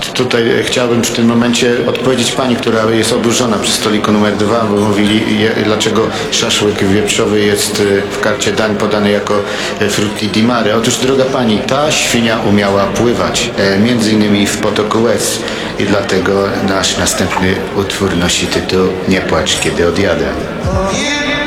tutaj chciałbym w tym momencie odpowiedzieć pani, która jest oburzona przy stoliku numer 2, bo mówili, dlaczego szaszłyk wieprzowy jest w karcie dań podany jako frutti di mare. Otóż, droga pani, ta świnia umiała pływać, między innymi w potoku łez, i dlatego nasz następny utwór nosi tytuł Nie płacz, kiedy odjadę.